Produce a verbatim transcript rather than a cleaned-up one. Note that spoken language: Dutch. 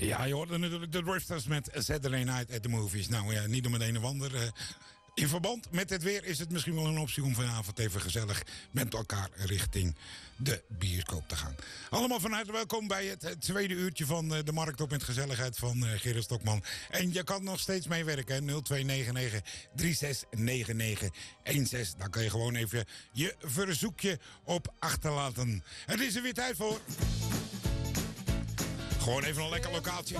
Ja, je hoorde natuurlijk de Drifters met Saturday Night at the Movies. Nou ja, niet om het een of ander. Uh, in verband met het weer is het misschien wel een optie om vanavond even gezellig met elkaar richting de bioscoop te gaan. Allemaal van harte welkom bij het, het tweede uurtje van uh, de Markt op met gezelligheid van uh, Gerard Stokman. En je kan nog steeds meewerken, nul twee negen negen drie zes negen negen een zes. Daar kan je gewoon even je verzoekje op achterlaten. Het is er weer tijd voor. Gewoon even een lekker locatie.